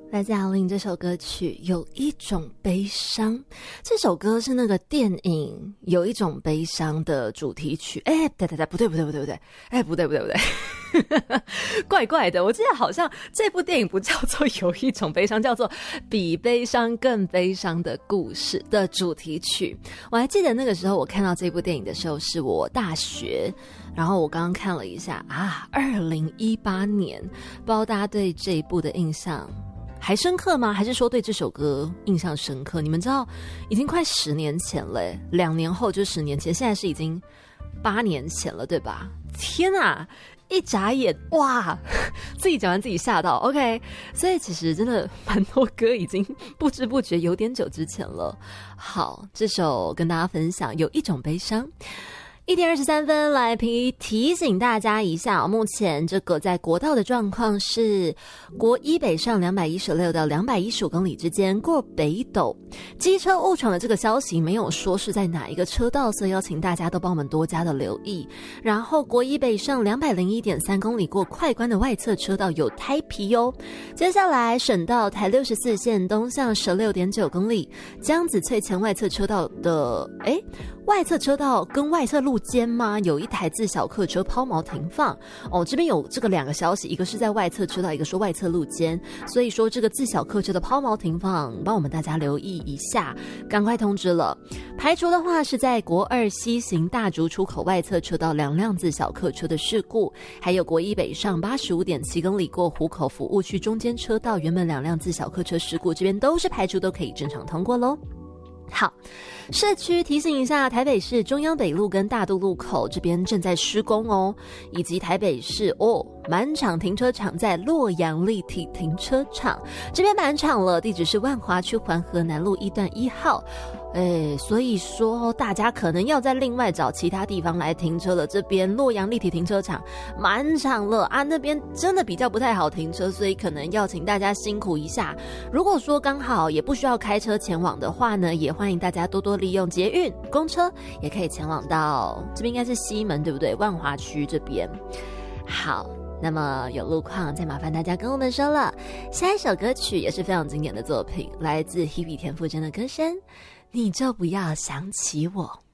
来自阿玲这首歌曲有一种悲伤，这首歌是那个电影有一种悲伤的主题曲。对，不对，不对怪怪的，我记得好像这部电影不叫做有一种悲伤，叫做比悲伤更悲伤的故事的主题曲。我还记得那个时候我看到这部电影的时候是我大学，然后我刚刚看了一下2018年，不知道大家对这一部的印象还深刻吗？还是说对这首歌印象深刻？你们知道已经快10年前了，2年后就10年前，现在是已经8年前了，对吧？天啊，一眨眼，哇，自己讲完自己吓到。 OK， 所以其实真的蛮多歌已经不知不觉有点久之前了。好，这首跟大家分享有一种悲伤。1点23分，来提醒大家一下，目前这个在国道的状况是国一北上216到215公里之间过北斗，机车误闯的这个消息没有说是在哪一个车道，所以要请大家都帮我们多加的留意。然后国一北上201.3公里过快关的外侧车道有胎皮哦。接下来省道台64线东向16.9公里，江子翠前外侧车道的外侧车道跟外侧路肩吗？有一台自小客车抛锚停放哦。这边有这个2个消息，一个是在外侧车道，一个说外侧路肩，所以说这个自小客车的抛锚停放，帮我们大家留意一下，赶快通知了。排除的话是在国2西行大竹出口外侧车道2辆自小客车的事故，还有国一北上85.7公里过湖口服务区中间车道原本2辆自小客车事故，这边都是排除，都可以正常通过咯。好，社区提醒一下，台北市中央北路跟大渡路口这边正在施工哦，以及台北市满场停车场在洛阳立体停车场这边满场了，地址是万华区环河南路1段1号。所以说大家可能要再另外找其他地方来停车了，这边洛阳立体停车场满场了啊，那边真的比较不太好停车，所以可能要请大家辛苦一下。如果说刚好也不需要开车前往的话呢，也欢迎大家多多利用捷运、公车，也可以前往到这边应该是西门对不对？万华区这边。好，那么有路况再麻烦大家跟我们说了。下一首歌曲也是非常经典的作品，来自 Hebe 田馥甄的歌声，你就不要想起我。